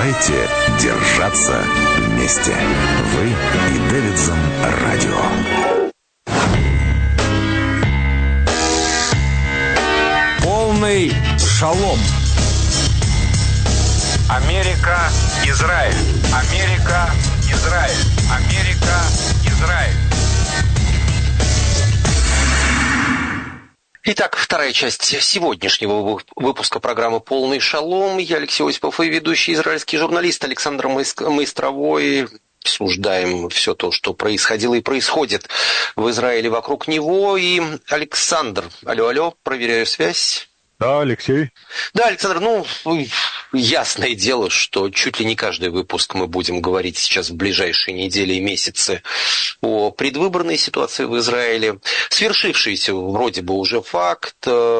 Давайте держаться вместе. Вы и Дэвидсон Радио. Полный шалом. Америка, Израиль. Америка, Израиль. Америка, Израиль. Итак, вторая часть сегодняшнего выпуска программы «Полный шалом». Я Алексей Осипов и ведущий израильский журналист Александр Маистровой. Обсуждаем все то, что происходило и происходит в Израиле вокруг него. И Александр, алло, проверяю связь. Да, Алексей. Да, Александр, ясное дело, что чуть ли не каждый выпуск мы будем говорить сейчас в ближайшие недели и месяцы о предвыборной ситуации в Израиле. Свершившийся вроде бы уже факт,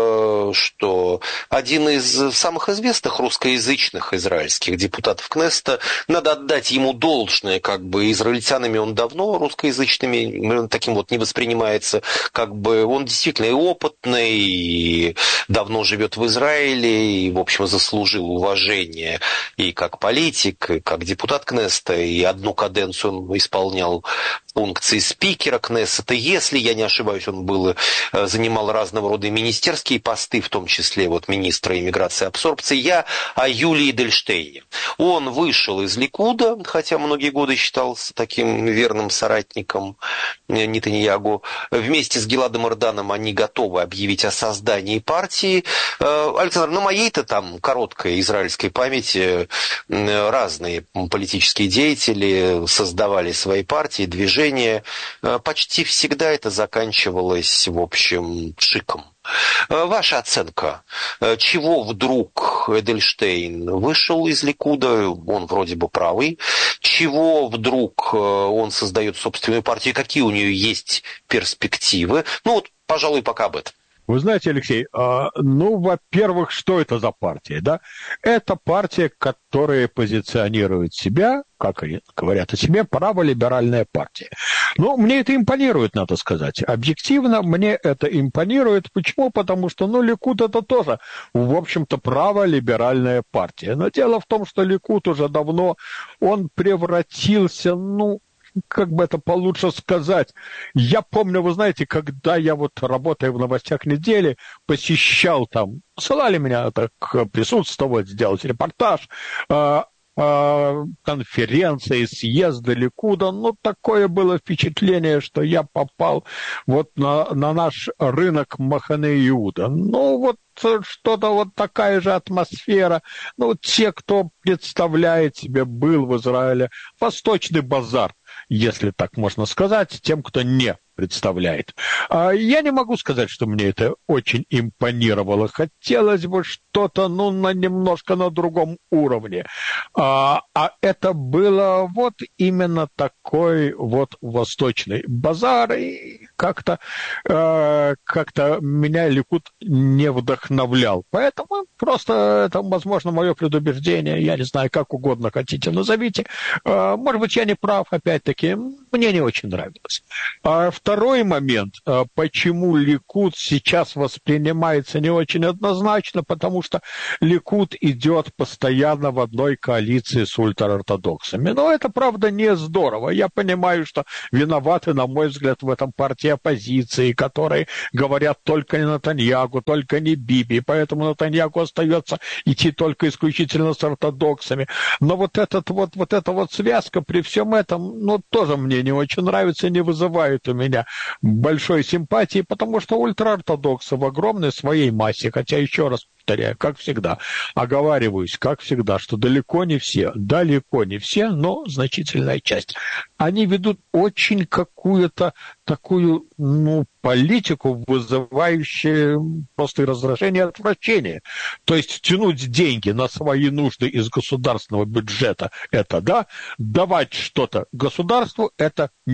что один из самых известных русскоязычных израильских депутатов Кнессета, надо отдать ему должное, израильтянами он давно русскоязычными таким не воспринимается, он действительно и опытный, и давно живет в Израиле, и, в общем, заслужил уважение и как политик, и как депутат Кнессета, и одну каденцию он исполнял функции спикера Кнессета. Если я не ошибаюсь, он занимал разного рода министерские посты, в том числе министра иммиграции и абсорбции. Я о Юлии Эдельштейне. Он вышел из Ликуда, хотя многие годы считался таким верным соратником Нетаньягу. Вместе с Гиладом Эрданом они готовы объявить о создании партии. Александр, на моей-то там короткой израильской памяти разные политические деятели создавали свои партии, движения. Почти всегда это заканчивалось, в общем, шиком. Ваша оценка, чего вдруг Эдельштейн вышел из Ликуда, он вроде бы правый, чего вдруг он создает собственную партию, какие у нее есть перспективы? Пожалуй, пока об этом. Вы знаете, Алексей, во-первых, что это за партия, да? Это партия, которая позиционирует себя, как говорят о себе, праволиберальная партия. Мне это импонирует, надо сказать. Объективно мне это импонирует. Почему? Потому что, Ликуд это тоже, в общем-то, праволиберальная партия. Но дело в том, что Ликуд уже давно, он превратился, как бы это получше сказать. Я помню, вы знаете, когда я работая в новостях недели, посещал там, посылали меня так присутствовать, сделать репортаж, конференции, съезды Ликуда, такое было впечатление, что я попал на наш рынок Махане-Иуда. Что-то такая же атмосфера. Те, кто представляет себе, был в Израиле, Восточный базар, если так можно сказать, тем, кто не представляет. Я не могу сказать, что мне это очень импонировало. Хотелось бы что-то, немножко на другом уровне. А это было именно такой Восточный базар, и как-то меня Ликуд не вдохновлял. Поэтому просто это, возможно, мое предубеждение. Я не знаю, как угодно хотите, назовите. Может быть, я не прав, опять-таки, мне не очень нравилось. Второй момент, почему Ликуд сейчас воспринимается не очень однозначно, потому что Ликуд идет постоянно в одной коалиции с ультраортодоксами. Но это, правда, не здорово. Я понимаю, что виноваты, на мой взгляд, в этом партии оппозиции, которые говорят только не Нетаньягу, только не Биби, поэтому Нетаньягу остается идти только исключительно с ортодоксами. Но эта связка при всем этом, тоже мне не очень нравится, не вызывает у меня большой симпатии, потому что ультраортодоксы в огромной своей массе, хотя еще раз повторяю, как всегда, оговариваюсь, как всегда, что далеко не все, но значительная часть. Они ведут очень какую-то такую, политику, вызывающую просто раздражение и отвращение. То есть тянуть деньги на свои нужды из государственного бюджета – это да, давать что-то государству – это нет.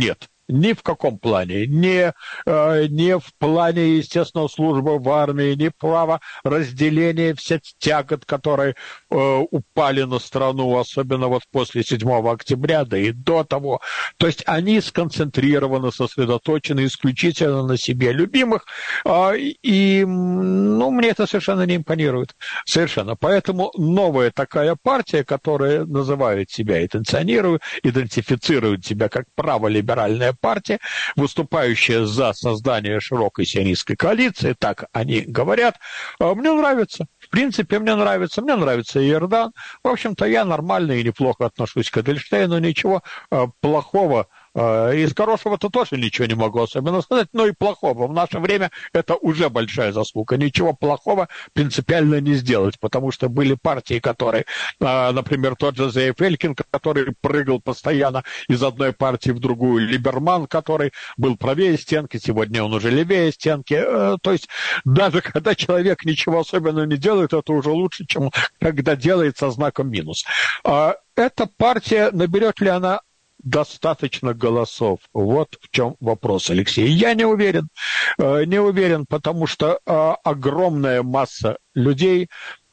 Ни в каком плане. Не в плане, естественно, службы в армии, ни права разделения всех тягот, которые упали на страну, особенно вот после 7 октября, да и до того. То есть они сконцентрированы, сосредоточены исключительно на себе любимых, и мне это совершенно не импонирует. Совершенно. Поэтому новая такая партия, которая называет себя, идентифицирует себя как праволиберальная партия, выступающая за создание широкой сионистской коалиции, так они говорят, мне нравится. В принципе, мне нравится. Мне нравится и Эрдан. В общем-то, я нормально и неплохо отношусь к Эдельштейну. Ничего плохого. Из хорошего-то тоже ничего не могу особенно сказать, но и плохого. В наше время это уже большая заслуга. Ничего плохого принципиально не сделать, потому что были партии, которые, например, тот же Зеев Элькин, который прыгал постоянно из одной партии в другую, Либерман, который был правее стенки, сегодня он уже левее стенки. То есть даже когда человек ничего особенного не делает, это уже лучше, чем когда делает со знаком минус. Эта партия, наберет ли она достаточно голосов? Вот в чем вопрос, Алексей. Я не уверен. Не уверен, потому что огромная масса людей,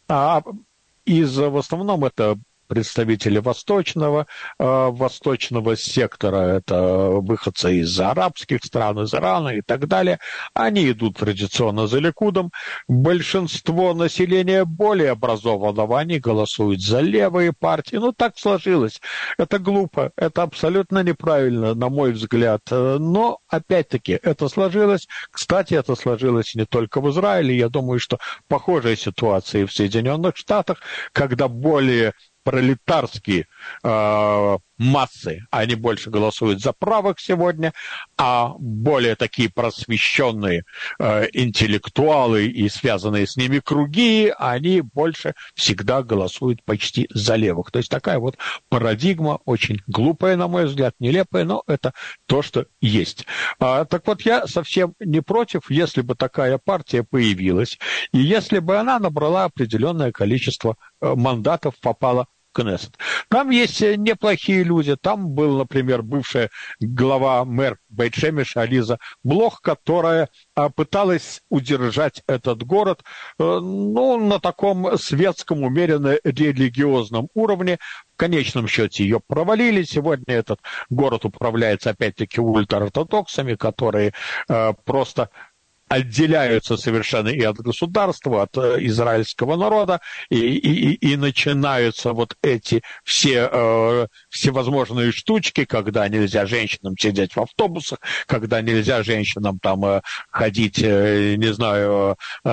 в основном это представители восточного сектора, это выходцы из арабских стран, из Ирана и так далее, они идут традиционно за Ликудом. Большинство населения более образованного, они голосуют за левые партии. Так сложилось. Это глупо, это абсолютно неправильно, на мой взгляд. Но, опять-таки, это сложилось. Кстати, это сложилось не только в Израиле. Я думаю, что похожая ситуация и в Соединенных Штатах, когда более пролетарские массы, они больше голосуют за правых сегодня, а более такие просвещенные интеллектуалы и связанные с ними круги, они больше всегда голосуют почти за левых. То есть такая вот парадигма, очень глупая, на мой взгляд, нелепая, но это то, что есть. Так вот, я совсем не против, если бы такая партия появилась, и если бы она набрала определенное количество мандатов, попала в Кнессет. Там есть неплохие люди. Там был, например, бывшая мэр Бейт-Шемеша Ализа Блох, которая пыталась удержать этот город на таком светском, умеренно религиозном уровне. В конечном счете ее провалили. Сегодня этот город управляется опять-таки ультраортодоксами, которые просто отделяются совершенно и от государства, от израильского народа, и начинаются вот эти все всевозможные штучки, когда нельзя женщинам сидеть в автобусах, когда нельзя женщинам там ходить, не знаю,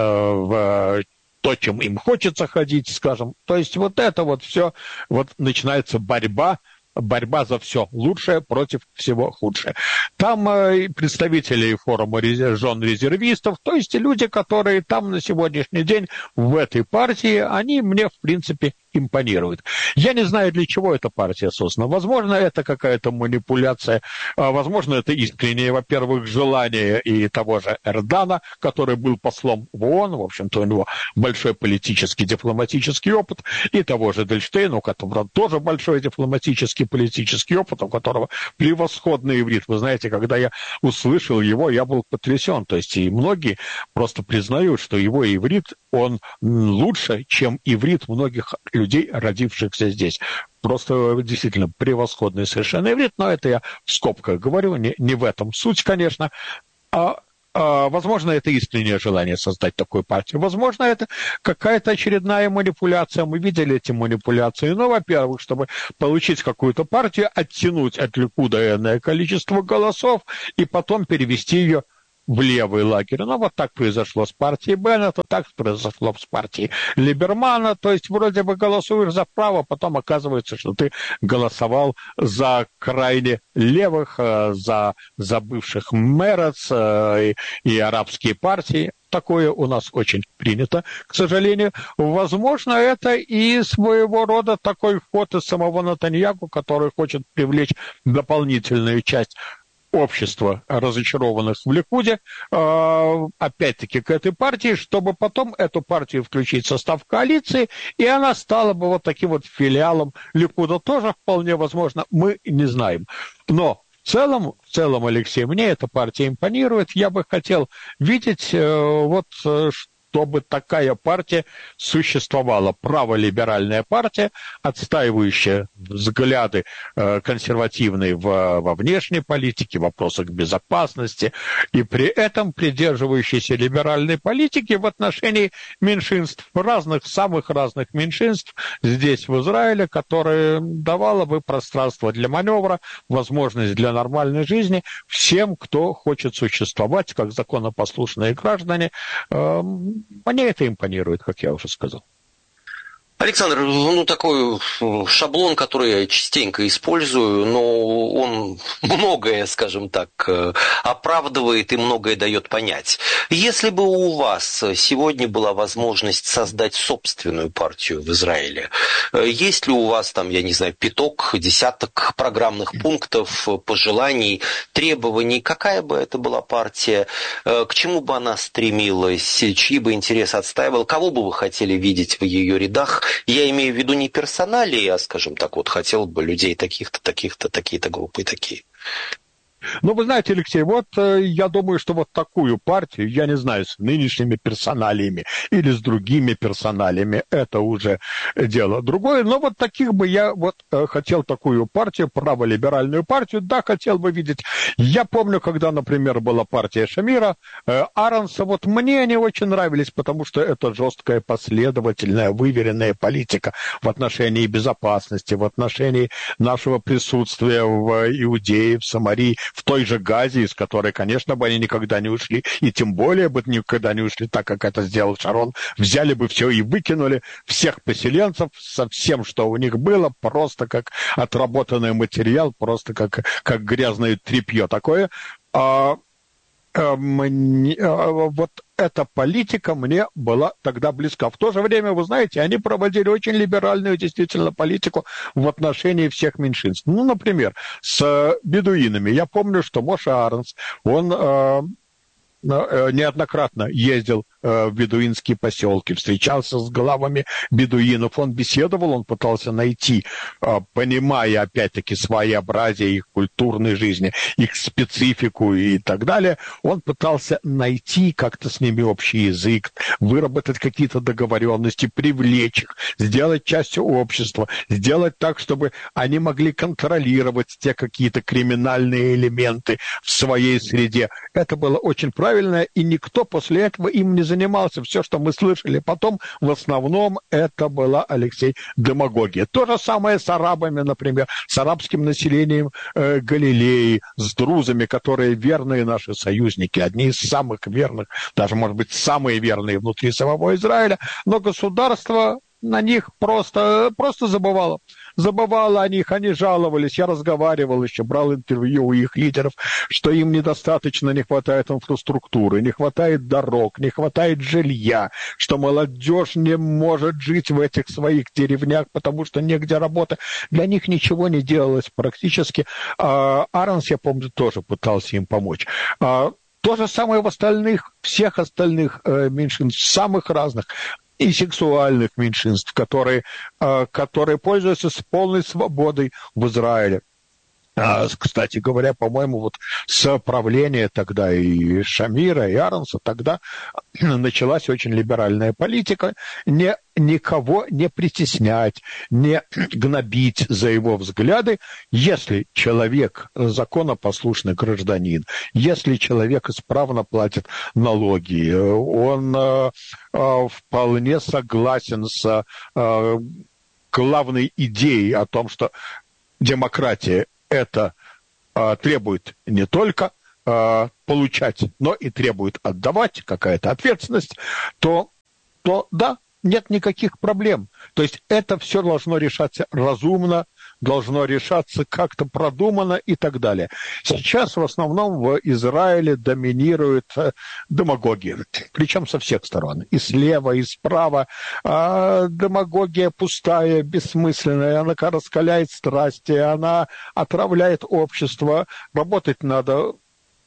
в то, чем им хочется ходить, скажем. То есть вот это вот все, вот начинается борьба за все лучшее против всего худшее. Там представители форума жен резервистов, то есть люди, которые там на сегодняшний день в этой партии, они мне, в принципе, импонирует. Я не знаю, для чего эта партия создана. Возможно, это какая-то манипуляция, возможно, это искреннее, во-первых, желание и того же Эрдана, который был послом в ООН, в общем-то, у него большой политический, дипломатический опыт, и того же Эдельштейна, у которого тоже большой дипломатический, политический опыт, у которого превосходный иврит. Вы знаете, когда я услышал его, я был потрясен. То есть и многие просто признают, что его иврит, он лучше, чем иврит многих людей, родившихся здесь. Просто действительно превосходный совершенно иврит, но это я в скобках говорю, не в этом суть, конечно. Возможно, это искреннее желание создать такую партию. Возможно, это какая-то очередная манипуляция. Мы видели эти манипуляции. Но, во-первых, чтобы получить какую-то партию, оттянуть от Ликуда энное количество голосов и потом перевести ее в левый лагерь. Вот так произошло с партией Беннета, так произошло с партией Либермана. То есть вроде бы голосуешь за право, потом оказывается, что ты голосовал за крайне левых, за бывших Мерец и арабские партии. Такое у нас очень принято, к сожалению. Возможно, это и своего рода такой ход из самого Нетаньяху, который хочет привлечь дополнительную часть общества, разочарованных в Ликуде, опять-таки к этой партии, чтобы потом эту партию включить в состав коалиции, и она стала бы вот таким вот филиалом Ликуда. Тоже вполне возможно, мы не знаем. Но В целом, Алексей, мне эта партия импонирует. Я бы хотел видеть, чтобы такая партия существовала. Праволиберальная партия, отстаивающая взгляды консервативные во внешней политике, в вопросах безопасности, и при этом придерживающаяся либеральной политики в отношении меньшинств, самых разных меньшинств здесь, в Израиле, которая давала бы пространство для маневра, возможность для нормальной жизни всем, кто хочет существовать как законопослушные граждане. Мне это импонирует, как я уже сказал. Александр, такой шаблон, который я частенько использую, но он многое, скажем так, оправдывает и многое дает понять. Если бы у вас сегодня была возможность создать собственную партию в Израиле, есть ли у вас там, я не знаю, пяток, десяток программных пунктов, пожеланий, требований, какая бы это была партия, к чему бы она стремилась, чьи бы интересы отстаивала, кого бы вы хотели видеть в ее рядах? Я имею в виду не персоналии, а, скажем так, хотел бы людей таких-то, таких-то, такие-то группы, такие. Вы знаете, Алексей, я думаю, что такую партию, я не знаю, с нынешними персоналиями или с другими персоналиями, это уже дело другое, но таких бы я хотел такую партию, праволиберальную партию, да, хотел бы видеть. Я помню, когда, например, была партия Шамира, Аронса, мне они очень нравились, потому что это жесткая, последовательная, выверенная политика в отношении безопасности, в отношении нашего присутствия в Иудее, в Самарии, в той же Газе, из которой, конечно, бы они никогда не ушли, и тем более бы никогда не ушли, так как это сделал Шарон, взяли бы все и выкинули всех поселенцев со всем, что у них было, просто как отработанный материал, просто как грязное тряпье такое. Эта политика мне была тогда близка. В то же время, вы знаете, они проводили очень либеральную действительно политику в отношении всех меньшинств. Например, с бедуинами. Я помню, что Моше Аронс, он неоднократно ездил в бедуинские поселки, встречался с главами бедуинов, он беседовал, он пытался найти, понимая, опять-таки, своеобразие их культурной жизни, их специфику и так далее, он пытался найти как-то с ними общий язык, выработать какие-то договоренности, привлечь их, сделать частью общества, сделать так, чтобы они могли контролировать те какие-то криминальные элементы в своей среде. Это было очень правильно, и никто после этого им не занимался. Все, что мы слышали потом, в основном это была, Алексей, демагогия. То же самое с арабами, например, с арабским населением Галилеи, с друзами, которые верные наши союзники, одни из самых верных, даже, может быть, самые верные внутри самого Израиля, но государство на них просто забывало. Забывало о них, они жаловались, я разговаривал еще, брал интервью у их лидеров, что им недостаточно не хватает инфраструктуры, не хватает дорог, не хватает жилья, что молодежь не может жить в этих своих деревнях, потому что негде работать. Для них ничего не делалось практически. Аронс, я помню, тоже пытался им помочь. То же самое в всех остальных меньшинств, самых разных, и сексуальных меньшинств, которые пользуются с полной свободой в Израиле. Кстати говоря, по-моему, с правления тогда и Шамира, и Аронса тогда началась очень либеральная политика. Никого не притеснять, не гнобить за его взгляды. Если человек законопослушный гражданин, если человек исправно платит налоги, он вполне согласен с главной идеей о том, что демократия это требует не только получать, но и требует отдавать, какая-то ответственность, то да, нет никаких проблем. То есть это все должно решаться разумно, должно решаться как-то продуманно и так далее. Сейчас в основном в Израиле доминирует демагогия, причем со всех сторон, и слева, и справа. Демагогия пустая, бессмысленная, она раскаляет страсти, она отравляет общество. Работать надо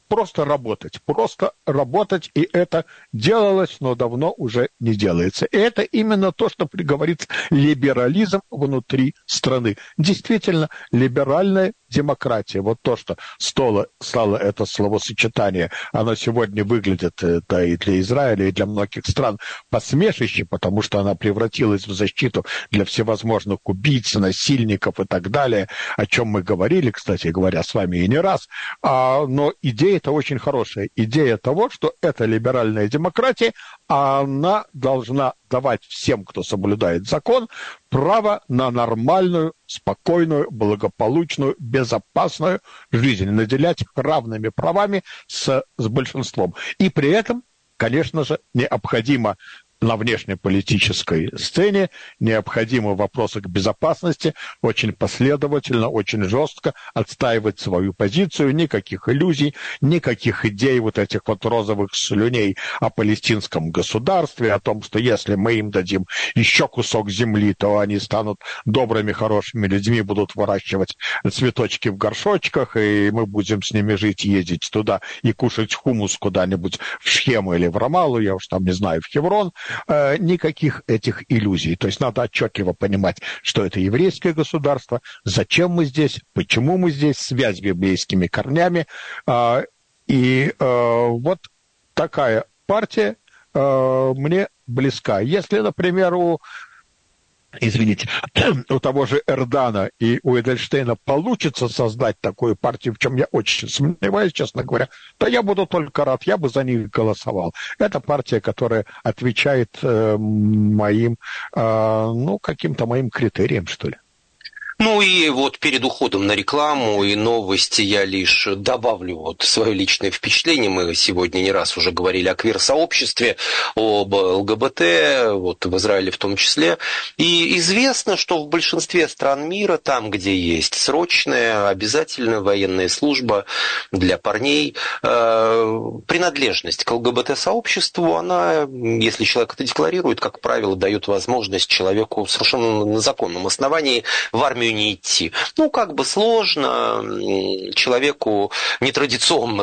просто работать, и это делалось, но давно уже не делается. И это именно то, что говорится либерализм внутри страны. Действительно, либеральная демократия. Вот то, что стало это словосочетание, оно сегодня выглядит, да, и для Израиля, и для многих стран посмешище, потому что она превратилась в защиту для всевозможных убийц, насильников и так далее, о чем мы говорили, кстати говоря, с вами и не раз. Но идея-то очень хорошая. Идея того, что это либеральная демократия, она должна давать всем, кто соблюдает закон, право на нормальную, спокойную, благополучную, безопасную жизнь, наделять их равными правами с большинством. И при этом, конечно же, необходимо на внешнеполитической сцене, необходимо в вопросах безопасности очень последовательно, очень жестко отстаивать свою позицию, никаких иллюзий, никаких идей вот этих вот розовых слюней о палестинском государстве, о том, что если мы им дадим еще кусок земли, то они станут добрыми, хорошими людьми, будут выращивать цветочки в горшочках, и мы будем с ними жить, ездить туда и кушать хумус куда-нибудь в Шхем или в Рамаллу, я уж там не знаю, в Хеврон. Никаких этих иллюзий. То есть надо отчетливо понимать, что это еврейское государство, зачем мы здесь, почему мы здесь, связь с библейскими корнями. И вот такая партия мне близка. Если, например, у того же Эрдана и у Эдельштейна получится создать такую партию, в чем я очень сомневаюсь, честно говоря, то я буду только рад, я бы за них голосовал. Это партия, которая отвечает моим, каким-то моим критериям, что ли. Ну и вот перед уходом на рекламу и новости я лишь добавлю вот свое личное впечатление. Мы сегодня не раз уже говорили о квир-сообществе, об ЛГБТ, вот в Израиле в том числе. И известно, что в большинстве стран мира, там, где есть срочная, обязательная военная служба для парней, принадлежность к ЛГБТ-сообществу, она, если человек это декларирует, как правило, дает возможность человеку совершенно на законном основании в армию не идти. Ну, как бы сложно человеку нетрадиционной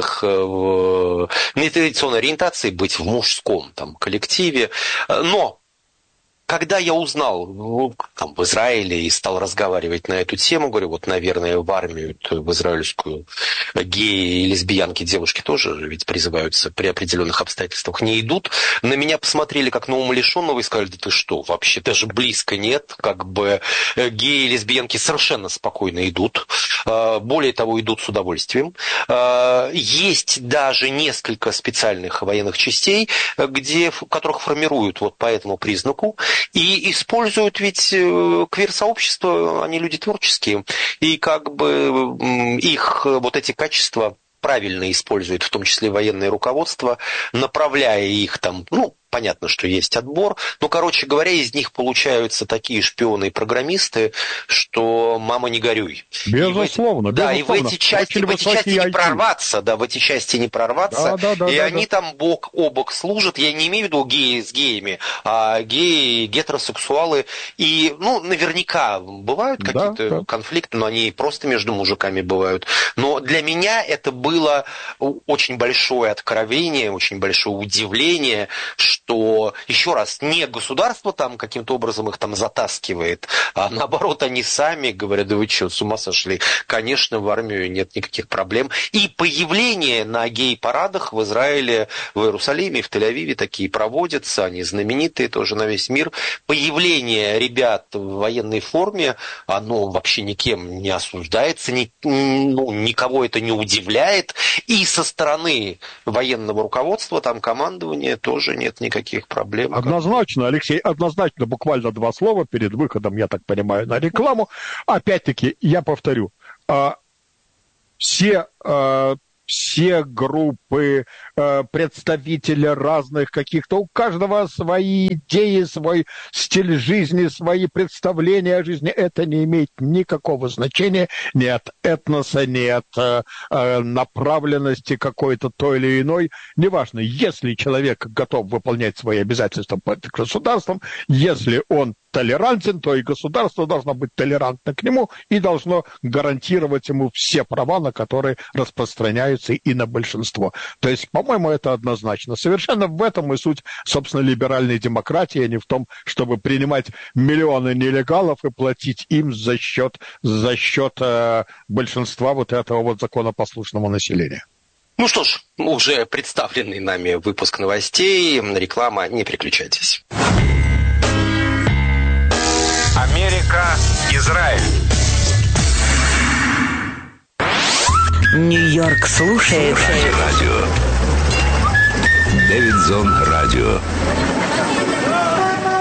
ориентации быть в мужском там коллективе, но когда я узнал там, в Израиле и стал разговаривать на эту тему, говорю, вот, наверное, в армию, в израильскую геи и лесбиянки, девушки тоже ведь призываются при определенных обстоятельствах, не идут. На меня посмотрели как на умалишенного и сказали, да ты что, вообще даже близко нет, как бы геи и лесбиянки совершенно спокойно идут, более того, идут с удовольствием. Есть даже несколько специальных военных частей, которых формируют вот по этому признаку, и используют ведь квир-сообщество, они люди творческие, и как бы их вот эти качества правильно использует, в том числе военное руководство, направляя их там, понятно, что есть отбор, но, короче говоря, из них получаются такие шпионы и программисты, что мама не горюй. Безусловно, да, и в эти части не прорваться, и они там бок о бок служат, я не имею в виду геи с геями, а геи, гетеросексуалы, и, наверняка бывают какие-то конфликты, но они просто между мужиками бывают. Но для меня это было очень большое откровение, очень большое удивление, что, еще раз, не государство там каким-то образом их там затаскивает, а наоборот они сами говорят, да вы что, с ума сошли? Конечно, в армию нет никаких проблем. И появление на гей-парадах в Израиле, в Иерусалиме, в Тель-Авиве такие проводятся, они знаменитые тоже на весь мир. Появление ребят в военной форме, оно вообще никем не осуждается, никого это не удивляет. И со стороны военного руководства, там командования тоже нет никаких проблем. Однозначно, Алексей, однозначно, буквально 2 слова перед выходом, я так понимаю, на рекламу. Опять-таки, я повторю, все группы, представители разных каких-то, у каждого свои идеи, свой стиль жизни, свои представления о жизни. Это не имеет никакого значения ни от этноса, ни от направленности какой-то той или иной. Неважно, если человек готов выполнять свои обязательства перед государством, если он толерантен, то и государство должно быть толерантно к нему и должно гарантировать ему все права, на которые распространяются и на большинство. То есть, по-моему, это однозначно. Совершенно в этом и суть, собственно, либеральной демократии, а не в том, чтобы принимать миллионы нелегалов и платить им за счет большинства вот этого вот законопослушного населения. Ну что ж, уже представленный нами выпуск новостей, реклама, не переключайтесь. Америка, Израиль. Нью-Йорк слушает. Радио. Дэвидсон Радио.